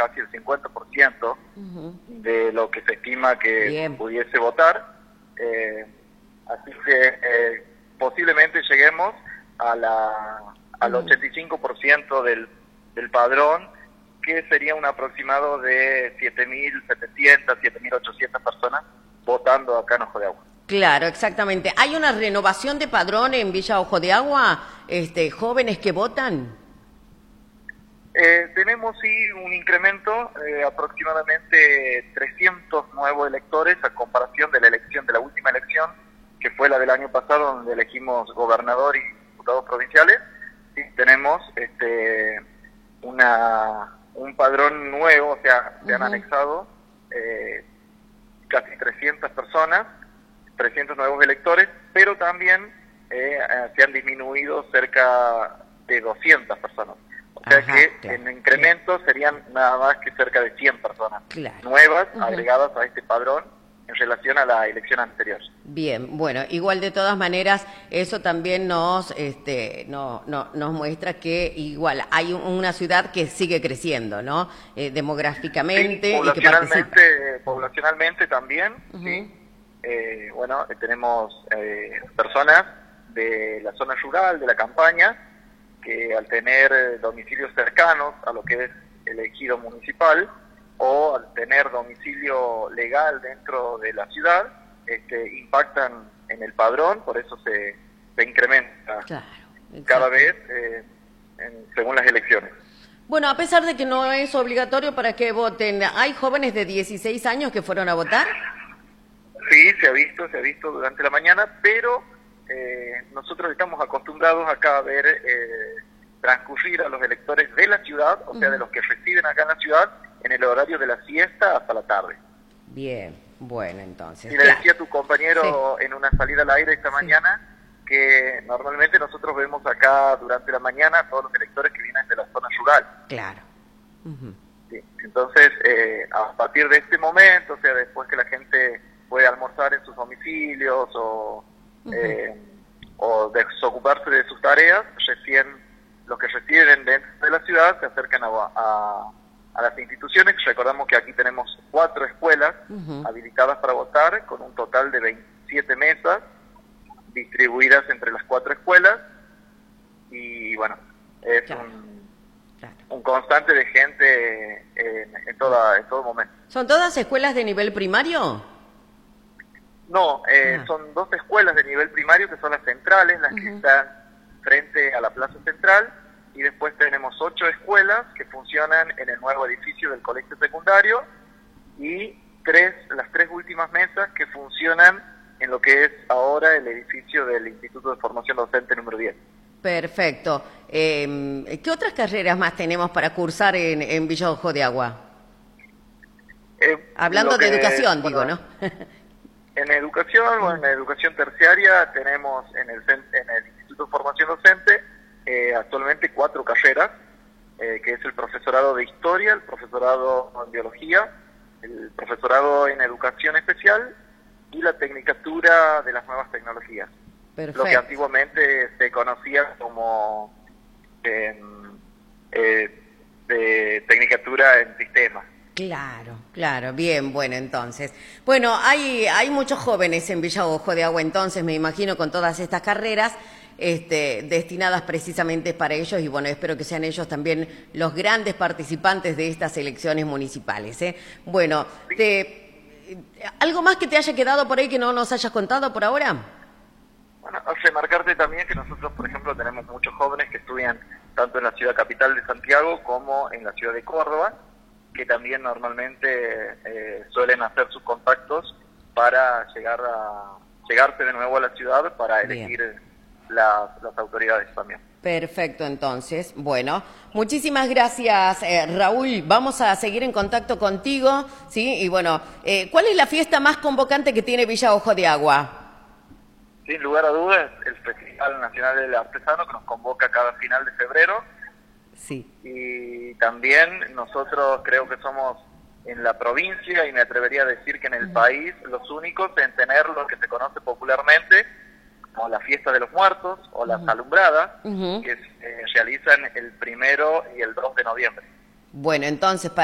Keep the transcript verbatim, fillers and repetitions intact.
casi el cincuenta por ciento uh-huh. de lo que se estima que Bien. pudiese votar. Eh, así que eh, posiblemente lleguemos a la, al uh-huh. ochenta y cinco por ciento del, del padrón, que sería un aproximado de siete mil setecientas, siete mil ochocientas personas votando acá en Ojo de Agua. Claro, exactamente. ¿Hay una renovación de padrón en Villa Ojo de Agua? Este, ¿Jóvenes que votan? Eh, tenemos, sí, un incremento, eh, aproximadamente trescientos nuevos electores a comparación de la elección, de la última elección, que fue la del año pasado, donde elegimos gobernador y diputados provinciales. Sí, tenemos este, una... un padrón nuevo, o sea, se han uh-huh. anexado eh, casi trescientas personas, trescientos nuevos electores, pero también eh, se han disminuido cerca de doscientas personas. O sea Ajá, que claro. en incremento serían nada más que cerca de cien personas claro. nuevas uh-huh. agregadas a este padrón en relación a la elección anterior. Bien, bueno, igual de todas maneras, eso también nos este, no, no, nos muestra que igual hay una ciudad que sigue creciendo, ¿no? Eh, demográficamente. Sí, poblacionalmente, y que poblacionalmente también, uh-huh. sí. Eh, bueno, eh, tenemos eh, personas de la zona rural, de la campaña, que al tener domicilios cercanos a lo que es el ejido municipal, o al tener domicilio legal dentro de la ciudad, este, impactan en el padrón, por eso se, se incrementa claro, cada vez eh, en, según las elecciones. Bueno, a pesar de que no es obligatorio para que voten, ¿hay jóvenes de dieciséis años que fueron a votar? Sí, se ha visto, se ha visto durante la mañana, pero eh, nosotros estamos acostumbrados acá a ver eh, transcurrir a los electores de la ciudad, o sea, uh-huh. de los que residen acá en la ciudad, en el horario de la siesta hasta la tarde. Bien, bueno, entonces. Y le claro. decía a tu compañero sí. en una salida al aire esta sí. mañana que normalmente nosotros vemos acá durante la mañana a todos los electores que vienen de la zona rural. Claro. Uh-huh. Sí. Entonces, eh, a partir de este momento, o sea, después que la gente puede almorzar en sus domicilios o, uh-huh. eh, o desocuparse de sus tareas, recién los que residen dentro de la ciudad se acercan a, a a las instituciones. Recordamos que aquí tenemos cuatro escuelas uh-huh. habilitadas para votar, con un total de veintisiete mesas distribuidas entre las cuatro escuelas, y bueno, es claro. un, claro. un constante de gente en, en, toda, en todo momento. ¿Son todas escuelas de nivel primario? No, eh, ah. son dos escuelas de nivel primario que son las centrales, las uh-huh. que están frente a la plaza central, y después tenemos ocho escuelas que funcionan en el nuevo edificio del colegio secundario, y tres, las tres últimas mesas que funcionan en lo que es ahora el edificio del Instituto de Formación Docente número diez. Perfecto. Eh, ¿Qué otras carreras más tenemos para cursar en, en Villa Ojo de Agua? Eh, Hablando que, de educación, bueno, digo, ¿no? En educación, o en educación terciaria, tenemos en el, en el Instituto de Formación Docente Eh, actualmente cuatro carreras, eh, que es el profesorado de Historia, el profesorado en Biología, el profesorado en Educación Especial y la Tecnicatura de las Nuevas Tecnologías. Perfecto. Lo que antiguamente se conocía como eh, eh, de Tecnicatura en Sistemas. Claro, claro, bien, bueno, entonces. Bueno, hay, hay muchos jóvenes en Villa Ojo de Agua, entonces, me imagino, con todas estas carreras, Este, destinadas precisamente para ellos, y bueno, espero que sean ellos también los grandes participantes de estas elecciones municipales, ¿eh? Bueno, te, ¿algo más que te haya quedado por ahí que no nos hayas contado por ahora? Bueno, remarcarte también que nosotros, por ejemplo, tenemos muchos jóvenes que estudian tanto en la ciudad capital de Santiago como en la ciudad de Córdoba, que también normalmente eh, suelen hacer sus contactos para llegar a llegarse de nuevo a la ciudad para elegir Bien. Las, las autoridades también. Perfecto, entonces. Bueno, muchísimas gracias, eh, Raúl. Vamos a seguir en contacto contigo, ¿sí? Y bueno, eh, ¿cuál es la fiesta más convocante que tiene Villa Ojo de Agua? Sin lugar a dudas, el Festival Nacional del Artesano, que nos convoca cada final de febrero. Sí. Y también nosotros creo que somos en la provincia, y me atrevería a decir que en el uh-huh. país, los únicos en tener lo que se conoce popularmente como la Fiesta de los Muertos o las uh-huh. Alumbradas, uh-huh. que se eh, realizan el primero y el dos de noviembre. Bueno, entonces, para